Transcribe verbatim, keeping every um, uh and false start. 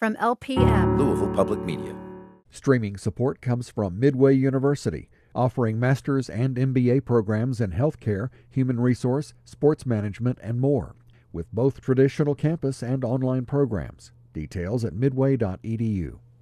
From L P M, Louisville Public Media. Streaming support comes from Midway University, offering master's and M B A programs in healthcare, human resource, sports management, and more, with both traditional campus and online programs. Details at midway dot e d u.